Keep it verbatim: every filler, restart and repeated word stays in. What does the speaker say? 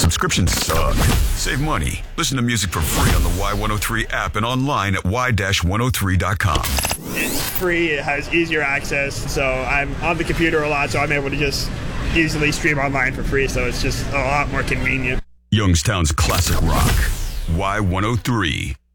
Subscriptions suck. Save money. Listen to music for free on the Y one oh three app and online at y dash one oh three dot com. It's free. It has easier access. So I'm on the computer a lot, so I'm able to just easily stream online for free. So it's just a lot more convenient. Youngstown's classic rock. Y one oh three.